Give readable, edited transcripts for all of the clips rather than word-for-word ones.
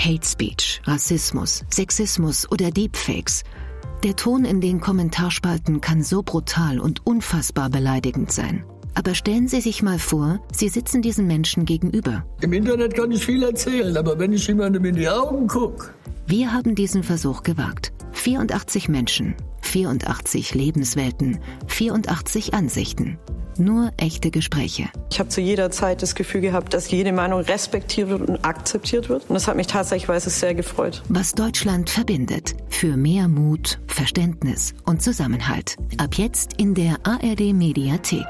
Hate Speech, Rassismus, Sexismus oder Deepfakes. Der Ton in den Kommentarspalten kann so brutal und unfassbar beleidigend sein. Aber stellen Sie sich mal vor, Sie sitzen diesen Menschen gegenüber. Im Internet kann ich viel erzählen, aber wenn ich jemandem in die Augen gucke. Wir haben diesen Versuch gewagt. 84 Menschen, 84 Lebenswelten, 84 Ansichten. Nur echte Gespräche. Ich habe zu jeder Zeit das Gefühl gehabt, dass jede Meinung respektiert wird und akzeptiert wird. Und das hat mich tatsächlich sehr gefreut. Was Deutschland verbindet. Für mehr Mut, Verständnis und Zusammenhalt. Ab jetzt in der ARD Mediathek.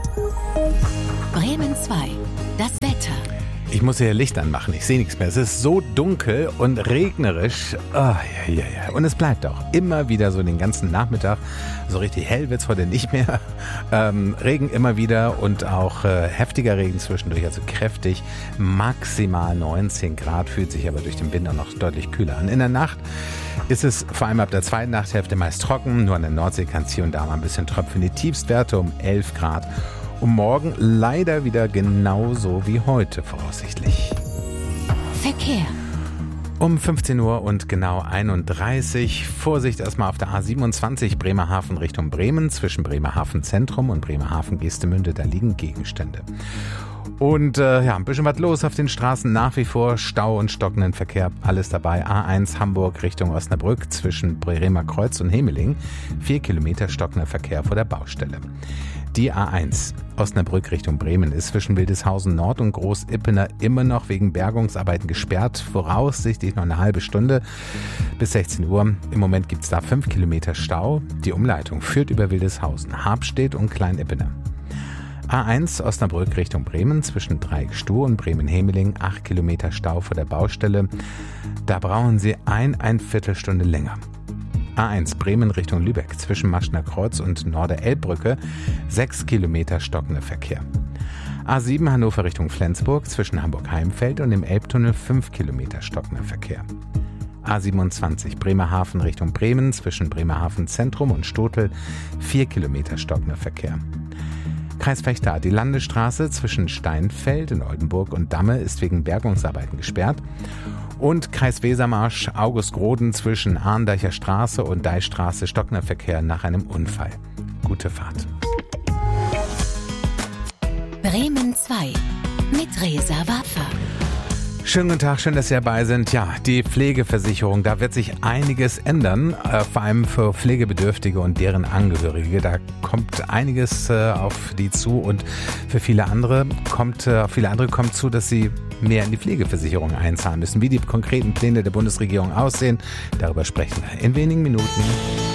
Bremen 2. Das Wetter. Ich muss hier Licht anmachen, ich sehe nichts mehr. Es ist so dunkel und regnerisch. Und es bleibt auch immer wieder so den ganzen Nachmittag. So richtig hell wird es heute nicht mehr. Regen immer wieder und auch heftiger Regen zwischendurch, also kräftig. Maximal 19 Grad, fühlt sich aber durch den Winter noch deutlich kühler an. In der Nacht ist es vor allem ab der zweiten Nachthälfte meist trocken. Nur an der Nordsee kann es hier und da mal ein bisschen tröpfeln. Die Tiefstwerte um 11 Grad. Und morgen leider wieder genauso wie heute voraussichtlich. Verkehr. Um 15 Uhr und genau 31. Vorsicht erstmal auf der A27 Bremerhaven Richtung Bremen. Zwischen Bremerhaven Zentrum und Bremerhaven Geestemünde, da liegen Gegenstände. Und ein bisschen was los auf den Straßen. Nach wie vor Stau und stockenden Verkehr. Alles dabei. A1 Hamburg Richtung Osnabrück zwischen Bremer Kreuz und Hemeling. 4 Kilometer stockender Verkehr vor der Baustelle. Die A1 Osnabrück Richtung Bremen ist zwischen Wildeshausen Nord und Groß-Ippener immer noch wegen Bergungsarbeiten gesperrt. Voraussichtlich noch eine halbe Stunde bis 16 Uhr. Im Moment gibt es da 5 Kilometer Stau. Die Umleitung führt über Wildeshausen, Habstedt und Klein-Ippener. A1 Osnabrück Richtung Bremen zwischen Dreieckstuhl und Bremen-Hemeling 8 Kilometer Stau vor der Baustelle. Da brauchen Sie ein Viertelstunde länger. A1 Bremen Richtung Lübeck zwischen Maschner Kreuz und Norder-Elbbrücke 6 Kilometer stockender Verkehr. A7 Hannover Richtung Flensburg zwischen Hamburg-Heimfeld und dem Elbtunnel 5 Kilometer stockender Verkehr. A27 Bremerhaven Richtung Bremen zwischen Bremerhaven Zentrum und Stotel 4 Kilometer stockender Verkehr. Kreis Vechta, die Landesstraße zwischen Steinfeld in Oldenburg und Damme ist wegen Bergungsarbeiten gesperrt. Und Kreis Wesermarsch, August-Roden zwischen Arndeicher Straße und Deichstraße stockender Verkehr nach einem Unfall. Gute Fahrt. Bremen 2 mit Reza Waffer. Schönen guten Tag, schön, dass Sie dabei sind. Ja, die Pflegeversicherung, da wird sich einiges ändern, vor allem für Pflegebedürftige und deren Angehörige. Da kommt einiges auf die zu und für viele andere kommt zu, dass sie mehr in die Pflegeversicherung einzahlen müssen. Wie die konkreten Pläne der Bundesregierung aussehen, darüber sprechen wir in wenigen Minuten.